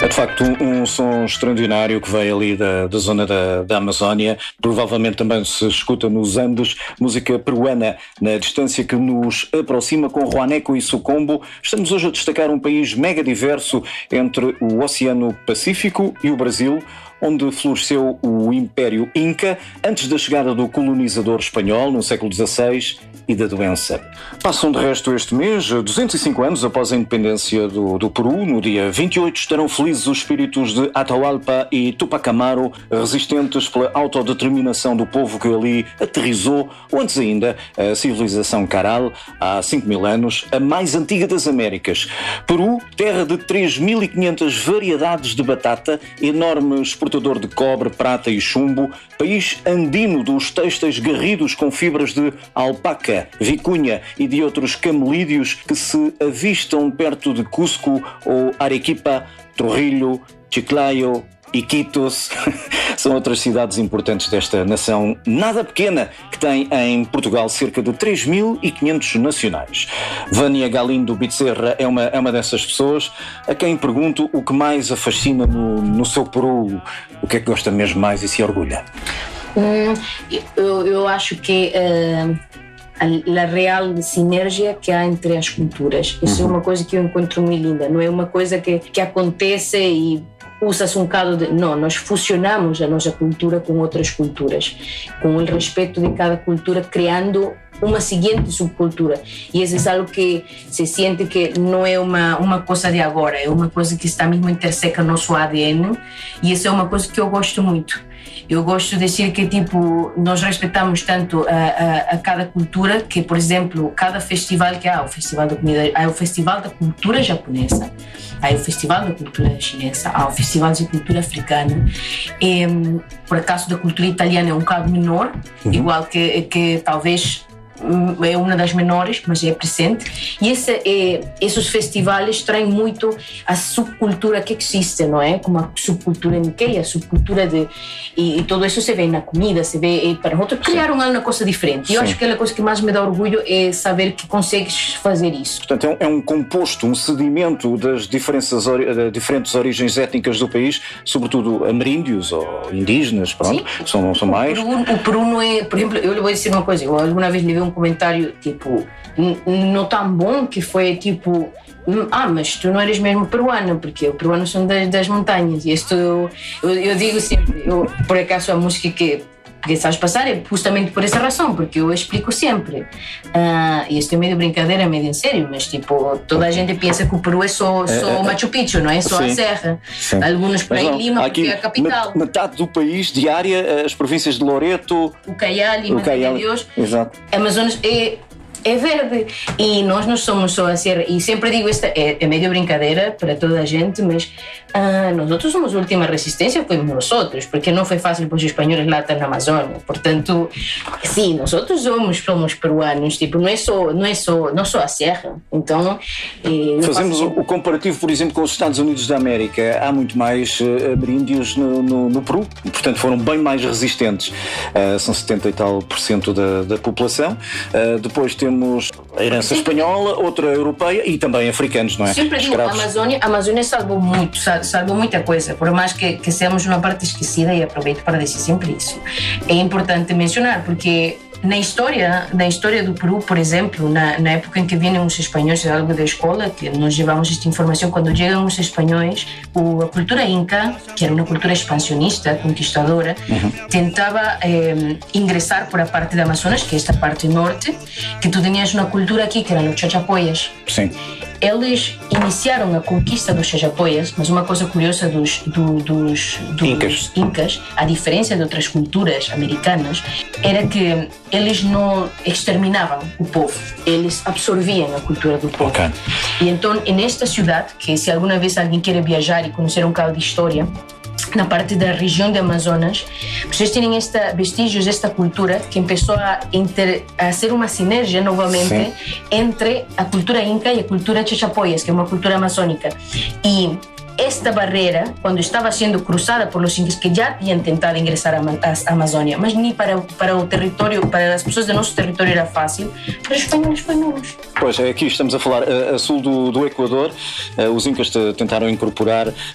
É de facto um som extraordinário que veio ali da zona da Amazónia. Provavelmente também se escuta nos Andes, música peruana na distância que nos aproxima com Juaneco e Sucombo. Estamos hoje a destacar um país mega diverso entre o Oceano Pacífico e o Brasil, onde floresceu o Império Inca antes da chegada do colonizador espanhol no século XVI e da doença. Passam de resto este mês, 205 anos após a independência do Peru. No dia 28 estarão felizes os espíritos de Atahualpa e Tupac Amaru, resistentes pela autodeterminação do povo que ali aterrizou, ou antes ainda, a civilização Caral, há 5.000 anos, a mais antiga das Américas. Peru, terra de 3.500 variedades de batata, enorme exportador de cobre, prata e chumbo, país andino dos têxteis garridos com fibras de alpaca, vicunha e de outros camelídeos que se avistam perto de Cusco ou Arequipa, Trujillo, Chiclayo, Iquitos. São outras cidades importantes desta nação nada pequena, que tem em Portugal cerca de 3.500 nacionais. Vânia Galindo Bezerra é uma dessas pessoas a quem pergunto o que mais a fascina no seu Peru, o que é que gosta mesmo mais e se orgulha. Eu acho que a real sinergia que há entre as culturas. Isso é uma coisa que eu encontro muito linda. Não é uma coisa que acontece e usa-se um bocado de... Não, nós fusionamos a nossa cultura com outras culturas, com o respeito de cada cultura, criando uma seguinte subcultura. E isso é algo que se sente que não é uma coisa de agora, é uma coisa que está mesmo interseca no nosso ADN, e isso é uma coisa que eu gosto muito. Eu gosto de dizer que, tipo, nós respeitamos tanto a cada cultura que, por exemplo, cada festival que há, o Festival da Comida, há o Festival da Cultura Japonesa, há o Festival da Cultura Chinesa, há o Festival de Cultura Africana. E, por acaso, da cultura italiana é um bocado menor, igual que talvez é uma das menores, mas é presente. E esses festivais traem muito a subcultura que existe, não é? Como a subcultura Nikkei, a subcultura e tudo isso se vê na comida, se vê para outros criaram alguma coisa diferente. E eu acho que a coisa que mais me dá orgulho é saber que consegues fazer isso. Portanto, é um composto, um sedimento das diferentes origens étnicas do país, sobretudo ameríndios ou indígenas, pronto, são mais. O Peru não é, por exemplo, eu lhe vou dizer uma coisa, eu alguma vez lhe vi um comentário tipo não tão bom, que foi tipo mas tu não eres mesmo peruano, porque os peruanos são das montanhas. E isto eu digo sempre, por acaso a música que sabes passar é justamente por essa razão, porque eu explico sempre, e isto é meio brincadeira, meio em sério, mas tipo, toda a gente pensa que o Peru é só Machu Picchu, não é? Só a serra. Sim. Alguns por aí Lima, porque é a capital. Metade do país, de área, as províncias de Loreto, Ucayali, Madre de Deus, exato. Amazonas é verde, e nós não somos só a serra. E sempre digo, esta é meio brincadeira para toda a gente, mas nós somos a última resistência, fomos nós, porque não foi fácil para os espanhóis lá estar na Amazônia. Portanto, sim, nós somos peruanos, tipo, não só a serra. Então fazemos o comparativo, por exemplo, com os Estados Unidos da América. Há muito mais ameríndios no Peru, portanto foram bem mais resistentes. São 70 e tal % da população. Depois temos a herança espanhola, outra europeia e também africanos, não é? Sempre digo, a Amazônia salvou muita coisa, por mais que seamos uma parte esquecida, e aproveito para dizer sempre isso. É importante mencionar, porque na história do Peru, por exemplo, na época em que vinham os espanhóis, é algo da escola, que nós levamos esta informação, quando chegam os espanhóis, a cultura inca, que era uma cultura expansionista, conquistadora, tentava ingressar por a parte da Amazonas, que é esta parte norte, que tu tinhas uma cultura aqui, que eram os chachapoias. Sim. Eles iniciaram a conquista dos chachapoias, mas uma coisa curiosa dos incas, a diferença de outras culturas americanas, era que eles não exterminavam o povo, eles absorviam a cultura do povo. Okay. E então, nesta cidade, que se alguma vez alguém quer viajar e conhecer um bocado de história, na parte da região de Amazonas, vocês têm vestígios desta cultura que começou a ser uma sinergia novamente entre a cultura inca e a cultura chachapoias, que é uma cultura amazônica. E esta barreira, quando estava sendo cruzada por os índios que já tinham tentado ingressar à Amazônia, mas nem para o território, para as pessoas do nosso território era fácil, para os espanhóis foi menos. Pois, aqui estamos a falar a sul do Equador, os incas tentaram incorporar